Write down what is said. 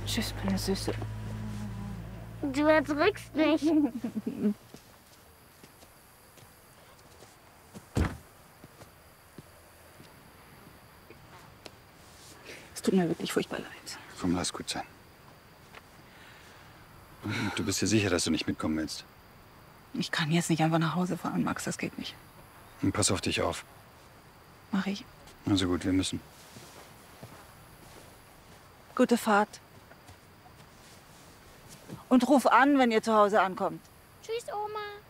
Tschüss, meine Süße. Du erdrückst mich. Es tut mir wirklich furchtbar leid. Komm, lass gut sein. Du bist dir sicher, dass du nicht mitkommen willst? Ich kann jetzt nicht einfach nach Hause fahren, Max, das geht nicht. Und pass auf dich auf. Mach ich. Also gut, wir müssen. Gute Fahrt. Und ruf an, wenn ihr zu Hause ankommt. Tschüss, Oma.